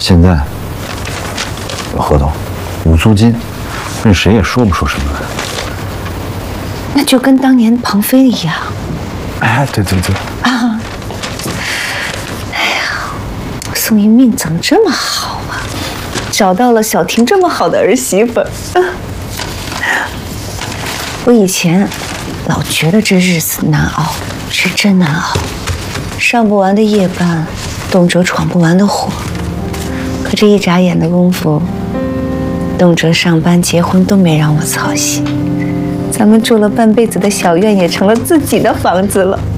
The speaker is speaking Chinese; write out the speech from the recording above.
现在有合同，无租金，任谁也说不出什么来。 那就跟当年庞飞一样。 哎，对啊！哎呀，宋一命怎么这么好啊？找到了小婷这么好的儿媳妇。我以前老觉得这日子难熬，是真难熬，上不完的夜班，动辄闯不完的祸。可这一眨眼的功夫，动辄上班结婚都没让我操心，咱们住了半辈子的小院也成了自己的房子了。